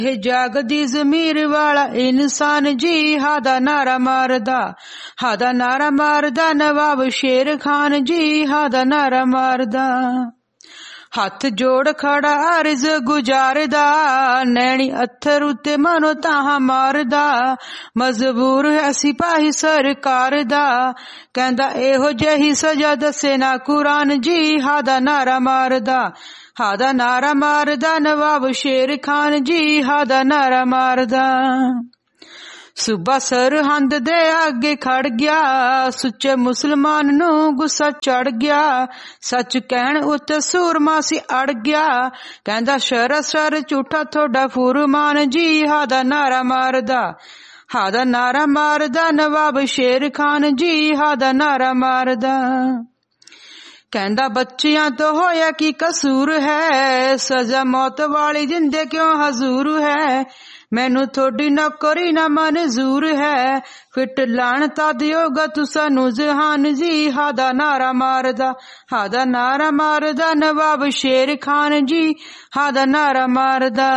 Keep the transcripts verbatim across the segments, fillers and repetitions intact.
ਇਹ ਜਾਗਦੀ ਜ਼ਮੀਰ ਵਾਲਾ ਇਨਸਾਨ ਜੀ ਹਾਦਾ ਨਾਰਾ ਮਾਰਦਾ, ਹਾਦਾ ਨਾਰਾ ਮਾਰਦਾ ਨਵਾਬ ਸ਼ੇਰ ਖਾਨ ਜੀ ਹਾਦਾ ਨਾਰਾ ਮਾਰਦਾ। ਹੱਥ ਜੋੜ ਖੜਾ ਅਰਜ਼ ਗੁਜ਼ਾਰਦਾ, ਨੈਣੀ ਅੱਥਰ ਉੱਤੇ ਮਨੋ ਤਾਹਾਂ ਮਾਰਦਾ, ਮਜਬੂਰ ਹੈ ਸਿਪਾਹੀ ਸਰਕਾਰ ਦਾ, ਕਹਿੰਦਾ ਇਹੋ ਜਿਹੀ ਸਜ਼ਾ ਦੱਸੇ ਨਾ ਕੁਰਾਨ ਜੀ ਹਾਦਾ ਨਾਰਾ ਮਾਰਦਾ, ਹਾਦਾ ਨਾਰਾ ਮਾਰਦਾ ਨਵਾਬ ਸ਼ੇਰ ਖਾਨ ਜੀ ਹਾਦਾ ਨਾਰਾ ਮਾਰਦਾ। ਸੂਬਾ ਸਰਹੰਦ ਦੇ ਅੱਗੇ ਖੜ ਗਿਆ, ਸੁੱਚੇ ਮੁਸਲਮਾਨ ਨੂੰ ਗੁੱਸਾ ਚੜ ਗਿਆ, ਸੱਚ ਕਹਿਣ ਉੱਤੇ ਸੂਰਮਾ ਸੀ ਅੜ ਗਿਆ, ਕਹਿੰਦਾ ਸਰਾਸਰ ਝੂਠਾ ਤੁਹਾਡਾ ਫੁਰਮਾਨ ਜੀ ਹਾਦਾ ਨਾਰਾ ਮਾਰਦਾ, ਹਾਦਾ ਨਾਰਾ ਮਾਰਦਾ ਨਵਾਬ ਸ਼ੇਰ ਖਾਨ ਜੀ ਹਾਦਾ ਨਾਰਾ ਮਾਰਦਾ। ਕਹਿੰਦਾ ਬੱਚਿਆਂ ਤੋਂ ਹੋਇਆ ਕੀ ਕਸੂਰ ਹੈ, ਸਜ਼ਾ ਮੌਤ ਵਾਲੀ ਜਿੰਦੇ ਕਿਉਂ ਹਜ਼ੂਰ ਹੈ, ਮੈਨੂੰ ਥੋੜੀ ਨੌਕਰੀ ਨਾ ਮਨਜ਼ੂਰ ਹੈ, ਫਿੱਟ ਲਾਣਤਾ ਦਿਓਗਾ ਤੂੰ ਸਾਨੂੰ ਜਹਾਨ ਜੀ ਹਾਦਾ ਨਾਰਾ ਮਾਰਦਾ, ਹਾਦਾ ਨਾਰਾ ਮਾਰਦਾ ਨਵਾਬ ਸ਼ੇਰ ਖਾਨ ਜੀ ਹਾਦਾ ਨਾਰਾ ਮਾਰਦਾ।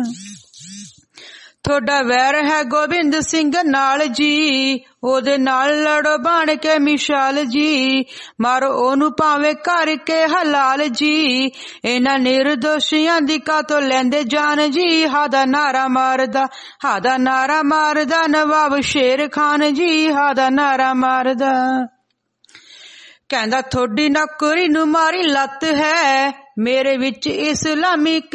ਤੁਹਾਡਾ ਵੈਰ ਹੈ ਗੋਬਿੰਦ ਸਿੰਘ ਨਾਲ ਜੀ, ਉਹਦੇ ਨਾਲ ਲੜੋ ਬਣ ਕੇ ਮਿਸਾਲ ਜੀ, ਮਾਰੋ ਉਹਨੂੰ ਭਾਵੇਂ ਕਰਕੇ ਹਲਾਲ ਜੀ, ਇਹਨਾਂ ਨਿਰਦੋਸ਼ੀਆਂ ਦੀ ਕਾਤੋਂ ਲੈਂਦੇ ਜਾਨ ਜੀ ਹਾਦਾ ਨਾਰਾ ਮਾਰਦਾ, ਹਾਦਾ ਨਾਰਾ ਮਾਰਦਾ ਨਵਾਬ ਸ਼ੇਰ ਖਾਨ ਜੀ ਹਾਦਾ ਨਾਰਾ ਮਾਰਦਾ। ਕਹਿੰਦਾ ਥੋੜੀ ਨੌਕਰੀ ਨੂੰ ਮਾਰੀ ਲੱਤ ਹੈ, ਮੇਰੇ ਵਿੱਚ ਇਸਲਾਮੀ